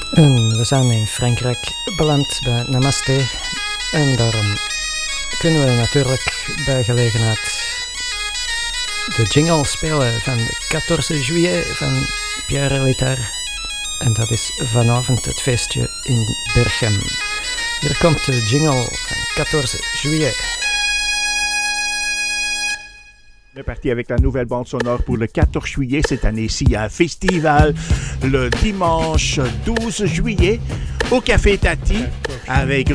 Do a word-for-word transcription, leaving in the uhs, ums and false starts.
En we zijn in Frankrijk beland bij Namaste. En daarom kunnen we natuurlijk bij gelegenheid de jingle spelen van de veertien juillet van Pierre Littard. En dat is vanavond het feestje in Berchem. Hier komt de jingle van veertien juillet. On est parti avec la nouvelle bande sonore pour le quatorze juillet. Cette année-ci, il y a un festival le dimanche douze juillet au Café Tati avec